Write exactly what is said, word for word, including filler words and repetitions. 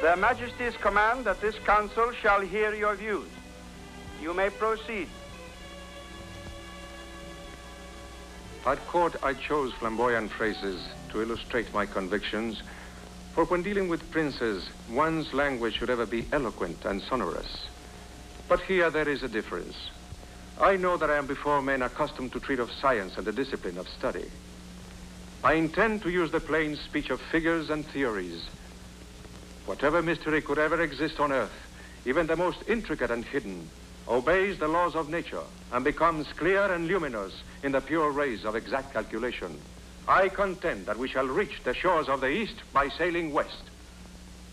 Their Majesties command that this council shall hear your views. You may proceed. At court, I chose flamboyant phrases to illustrate my convictions, for when dealing with princes, one's language should ever be eloquent and sonorous. But here there is a difference. I know that I am before men accustomed to treat of science and the discipline of study. I intend to use the plain speech of figures and theories. Whatever mystery could ever exist on earth, even the most intricate and hidden, obeys the laws of nature and becomes clear and luminous in the pure rays of exact calculation. I contend that we shall reach the shores of the East by sailing west.